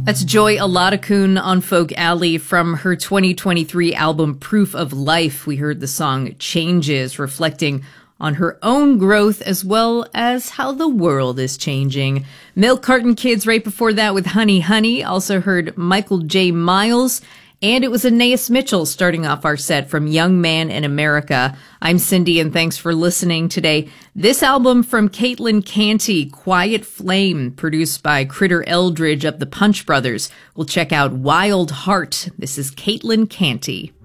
That's Joy Aladakun on Folk Alley from her 2023 album Proof of Life. We heard the song Changes, reflecting on her own growth as well as how the world is changing. Milk Carton Kids right before that with Honey Honey. Also heard Michael J. Miles. And it was Anais Mitchell starting off our set from Young Man in America. I'm Cindy, and thanks for listening today. This album from Caitlin Canty, Quiet Flame, produced by Critter Eldridge of the Punch Brothers. We'll check out Wild Heart. This is Caitlin Canty.